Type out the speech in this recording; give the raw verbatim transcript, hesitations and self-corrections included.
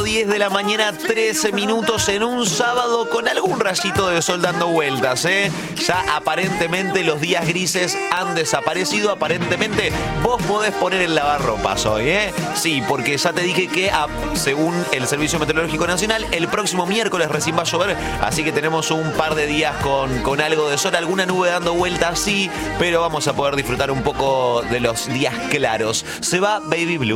sábado, diez de la mañana, trece minutos en un sábado con algún rayito de sol dando vueltas, ¿eh? Ya aparentemente los días grises han desaparecido. Aparentemente vos podés poner el lavarropas hoy, ¿eh? Sí, porque ya te dije que ah, según el Servicio Meteorológico Nacional, el próximo miércoles recién va a llover, así que tenemos un par de días con, con algo de sol, alguna nube dando vueltas, sí, pero vamos a poder disfrutar un poco de los días claros. Se va Baby Blue.